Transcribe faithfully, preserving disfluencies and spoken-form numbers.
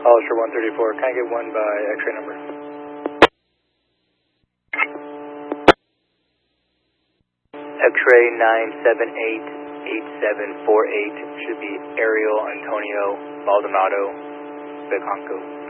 Hollister one thirty-four, can I get one by X-ray number? X-ray nine seven eight eight seven four eight should be Ariel Antonio Maldonado Becanco.